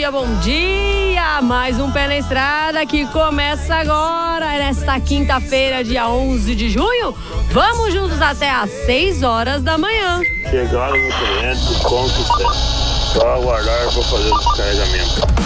dia, bom dia! Mais um Pé na Estrada que começa agora, nesta quinta-feira, dia 11 de junho. Vamos juntos até às 6 horas da manhã. Chegaram no cliente com sucesso. Só aguardar para fazer o descarregamento.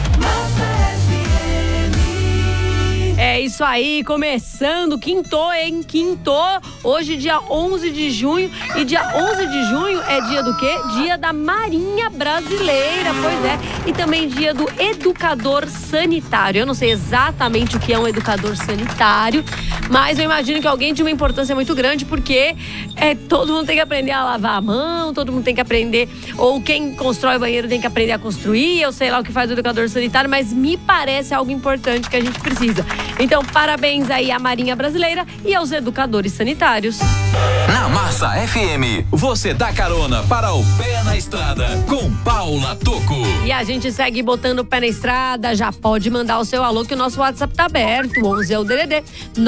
É isso aí, começando, quintou, hein? Quintou, hoje dia 11 de junho, e dia 11 de junho é dia do quê? Dia da Marinha Brasileira, pois é, e também dia do educador sanitário. Eu não sei exatamente o que é um educador sanitário, mas eu imagino que alguém de uma importância muito grande, porque todo mundo tem que aprender a lavar a mão, todo mundo tem que aprender, ou quem constrói banheiro tem que aprender a construir, eu sei lá o que faz o educador sanitário, mas me parece algo importante que a gente precisa. Então, parabéns aí à Marinha Brasileira e aos educadores sanitários. Na Massa FM, você dá carona para o Pé na Estrada com Paula Tocco. E a gente segue botando o pé na estrada, já pode mandar o seu alô que o nosso WhatsApp tá aberto, 11 é o DDD,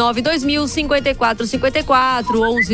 92000-5454,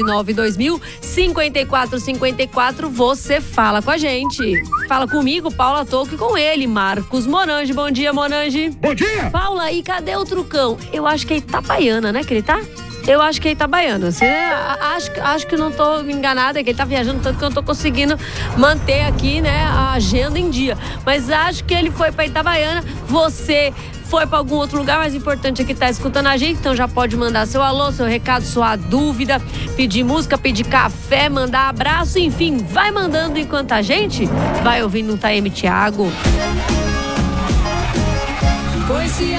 11-92000-5454, você fala com a gente. Fala comigo, Paula Tocco, e com ele, Marcos Monange. Bom dia, Monange. Bom dia! Paula, e cadê o Trucão? Eu acho que é Itabaiana, né, que ele tá? Eu acho que é Itabaiana. Acho que não tô enganada, é que ele tá viajando tanto que eu não tô conseguindo manter aqui, né, a agenda em dia. Mas acho que ele foi pra Itabaiana. Você foi pra algum outro lugar, mas o importante é que tá escutando a gente, então já pode mandar seu alô, seu recado, sua dúvida, pedir música, pedir café, mandar abraço, enfim, vai mandando enquanto a gente vai ouvindo um Taeme Thiago. Foi-se